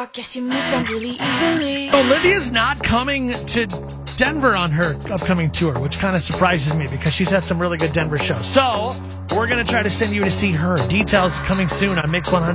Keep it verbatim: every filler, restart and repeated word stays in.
walk, yes, you moved on really easily. Olivia's not coming to Denver on her upcoming tour, which kind of surprises me because she's had some really good Denver shows. So we're going to try to send you to see her. Details coming soon on Mix one hundred.